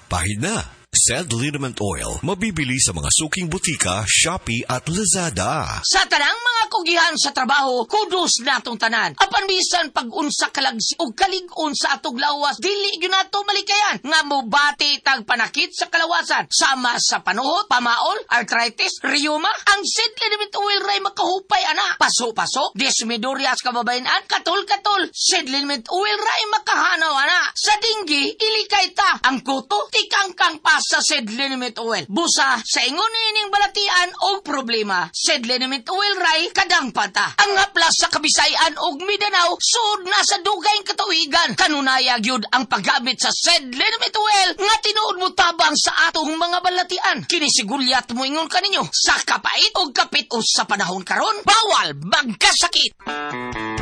Pahina. Sed Liniment Oil, mabibili sa mga suking butika, Shopee at Lazada. Sa tanang mga kugihan sa trabaho, kudos natong tanan. Apan bisan pag-unsa kalagsi o kalig-on sa atog lawas, dili yun nato malikayan. Nga mo bati tag panakit sa kalawasan. Sama sa panuhot, pamaol, arthritis, rheuma, ang Sid Liniment Oil ray makahupay ana. Paso-paso, desmidorias kababayan, katol-katol, Sid Liniment Oil ray makahanaw ana. Sa dinggi, ilikay ta. Ang kuto, tikangkang pa sa Sid Liniment Oil. Busa, sa ingon ining balatian o problema, Sid Liniment Oil ray kadang pata. Ang haplas sa Kabisayan o Mindanao, sud na sa dugay katuigan. Kanunayag yun ang paggamit sa Sid Liniment Oil nga tinuod mo tabang sa atong mga balatian. Kinisigulyat mo ingon kaninyo, sa kapait o kapit o sa panahon karon, bawal magkasakit.